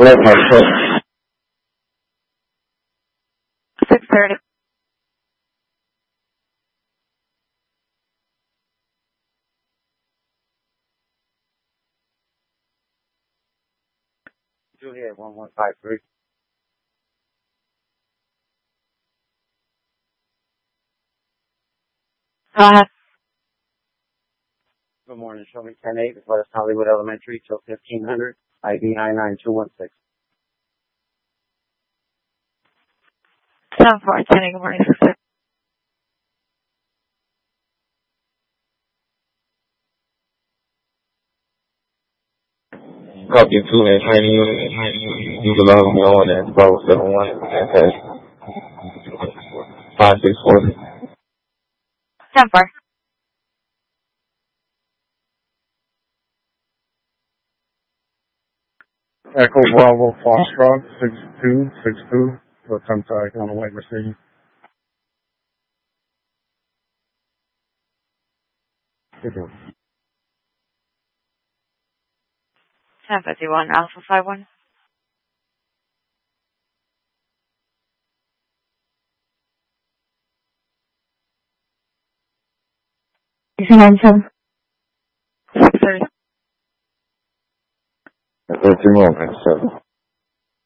left my truck. 6:30. Juliet 1153. Go ahead. Good morning. Show me 10-8 as West Hollywood Elementary till 1500. ID 99216. 7-4, good morning. 6:30. Copy 2 and training unit. You can log me on at 1271 and 5640. 7-4. Echo Bravo Foxtrot 6262 to attempt to icon on a white Mercedes. Good one. 1051, Alpha 51. Is it on 6:30. 13 more, 7.